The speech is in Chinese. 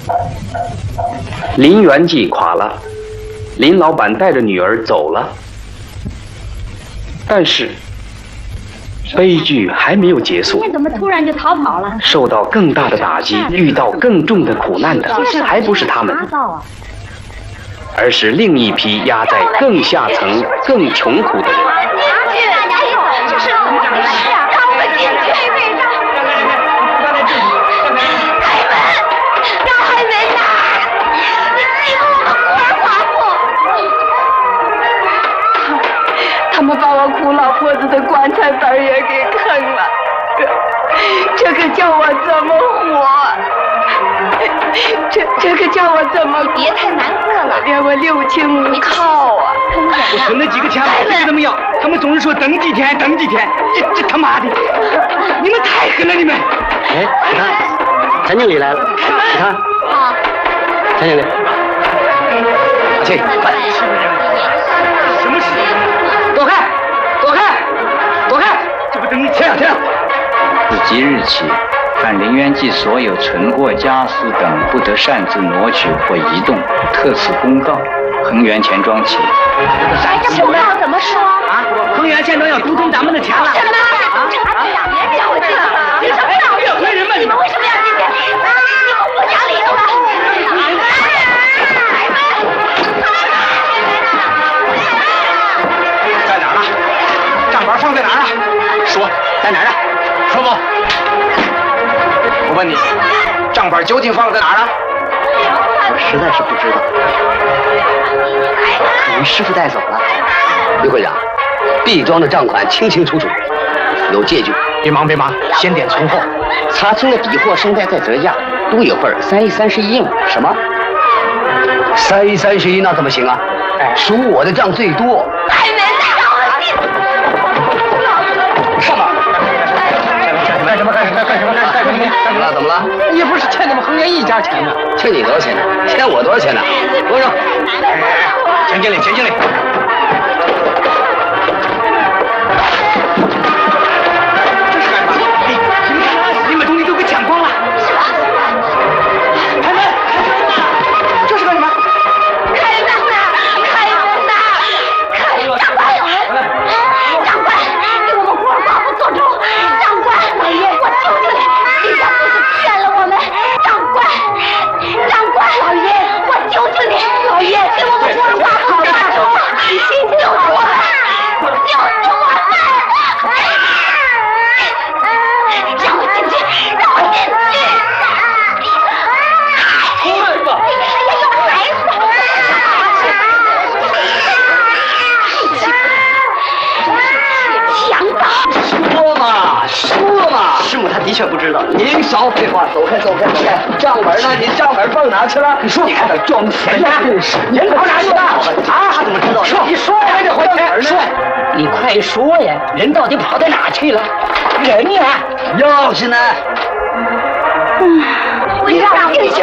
林园记垮了，林老板带着女儿走了，但是悲剧还没有结束。 你怎么突然就逃跑了？ 受到更大的打击，遇到更重的苦难的，还不是他们，而是另一批压在更下层、更穷苦的人。 这是怎么回事啊？让我们进去！开门！开门呐！你欺负我们孤儿寡妇！ 他们把我苦老婆子的棺材本也给坑了，这可叫我怎么活？这可叫我怎么？ 别太难过了， 连我六亲无靠啊！ 我存了几个钱，我给他们要，他们总是说等几天，等几天，这他妈的，你们太狠了，你们！ 哎，你看，陈经理来了，你看， 好， 陈经理，阿庆，快， 什么事？ 躲开，躲开，躲开！ 这不等你天啊！ 自即日起，凡林园记所有存货、家私等不得擅自挪取或移动，特此公告。恒源钱庄起。 这公告怎么说？ 啊，恒源钱庄要独吞咱们的钱了。 什么？别叫我进来！你什么道理？你们为什么要进去？你们不讲理了吗？ 在哪儿呢？账本放在哪儿啊？说，在哪儿啊？说不。我问你，账本究竟放在哪儿啊？ 我实在是不知道，可能师傅带走了。刘会长，毕庄的账款清清楚楚，有借据。 别忙，先点存货。 查清了底货生态再折价，都有份3×31嘛。什么？3×31那怎么行啊？数我的账最多。 开门呐！让我进！ 上吧。 干什么？ 怎么了？ 也不是欠你们恒源一家钱呢。 欠你多少钱呢？欠我多少钱呢？多少？ 钱经理。这是干什么？你们东西都给抢光了。开门！这是干什么？ 开门呐！长官，给我们孤儿寡妇做主！长官，我求求你，李家父子骗了我们！长官，老爷，我求求你，老爷，给我们孤儿寡妇做主！救救我们！救救我们！让我进去！让我进去！孩子，还有孩子！强盗！ 说嘛！师母她的确不知道。您少废话，走开！账本呢？你账本放哪去了？你说你还得装钱呀？人跑哪去了？啊？他怎么知道？你说还得还钱？说，你快说呀！人到底跑到哪去了？人呢？钥匙呢？ 我让进去！